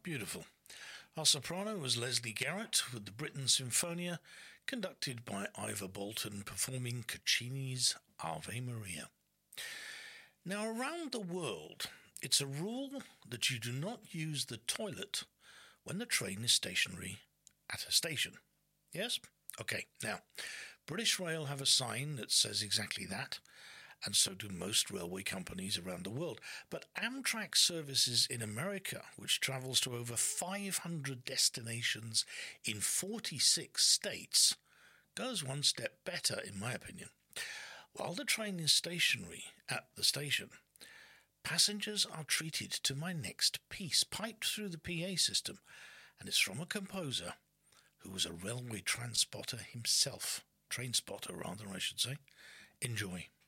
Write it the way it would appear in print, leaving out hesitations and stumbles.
beautiful. Our soprano was Leslie Garrett with the Britten Sinfonia, conducted by Ivor Bolton, performing Caccini's Ave Maria. Now, around the world, it's a rule that you do not use the toilet when the train is stationary at a station. Yes? Okay, now, British Rail have a sign that says exactly that, and so do most railway companies around the world. But Amtrak services in America, which travels to over 500 destinations in 46 states, goes one step better, in my opinion. While the train is stationary at the station, passengers are treated to my next piece, piped through the PA system, and it's from a composer who was a railway transporter himself. Train spotter, rather, I should say. Enjoy.